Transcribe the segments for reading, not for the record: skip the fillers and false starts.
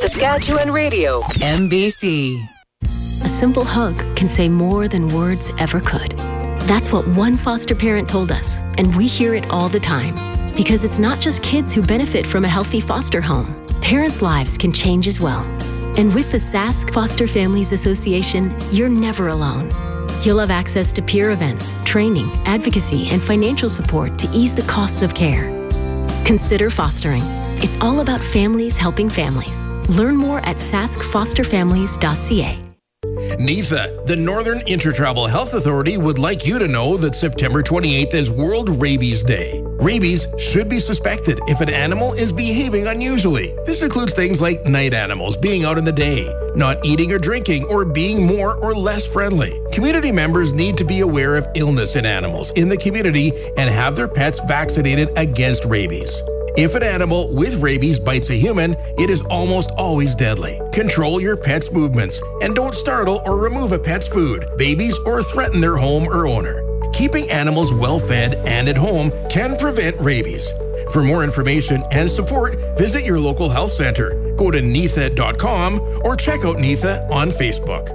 Saskatchewan Radio, MBC. A simple hug can say more than words ever could. That's what one foster parent told us, and we hear it all the time. Because it's not just kids who benefit from a healthy foster home. Parents' lives can change as well. And with the Sask Foster Families Association, you're never alone. You'll have access to peer events, training, advocacy, and financial support to ease the costs of care. Consider fostering. It's all about families helping families. Learn more at saskfosterfamilies.ca. NIFA, the Northern Intertribal Health Authority, would like you to know that September 28th is World Rabies Day. Rabies should be suspected if an animal is behaving unusually. This includes things like night animals being out in the day, not eating or drinking, or being more or less friendly. Community members need to be aware of illness in animals in the community and have their pets vaccinated against rabies. If an animal with rabies bites a human, it is almost always deadly. Control your pet's movements and don't startle or remove a pet's food, babies, or threaten their home or owner. Keeping animals well fed and at home can prevent rabies. For more information and support, visit your local health center. Go to nitha.com or check out Nitha on Facebook.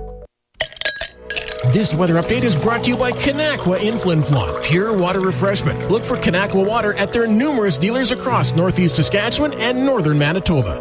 This weather update is brought to you by Kanakwa in Flin Flon. Pure water refreshment. Look for Kanakwa water at their numerous dealers across Northeast Saskatchewan and Northern Manitoba.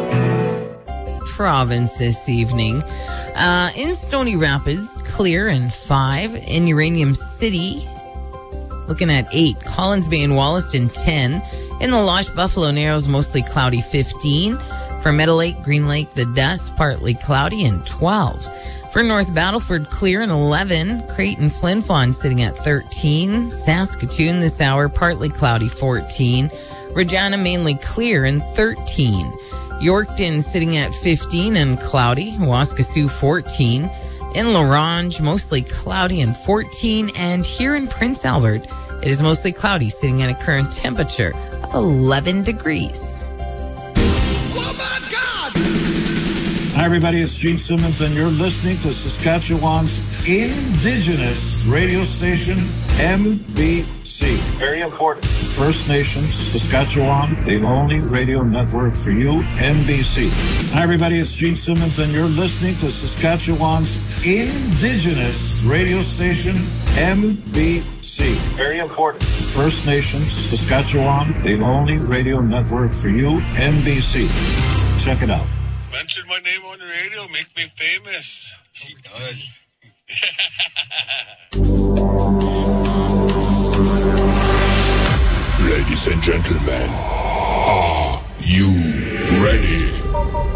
Province this evening. In Stony Rapids, clear and 5. In Uranium City, looking at 8. Collins Bay and Wollaston, 10. In the Losh Buffalo Narrows, mostly cloudy, 15. For Meadow Lake, Green Lake, the Dust, partly cloudy, and 12. For North Battleford, clear and 11. Creighton, Flin Flon sitting at 13. Saskatoon this hour, partly cloudy, 14. Regina mainly clear and 13. Yorkton sitting at 15 and cloudy. Waskesiu 14. In La Ronge, mostly cloudy and 14. And here in Prince Albert, it is mostly cloudy, sitting at a current temperature of 11 degrees. Hi, everybody. It's Gene Simmons, and you're listening to Saskatchewan's Indigenous radio station, MBC. Very important. First Nations, Saskatchewan, the only radio network for you, MBC. Hi, everybody. It's Gene Simmons, and you're listening to Saskatchewan's Indigenous radio station, MBC. Very important. First Nations, Saskatchewan, the only radio network for you, MBC. Check it out. Mention my name on the radio, make me famous. She does. Ladies and gentlemen, are you ready?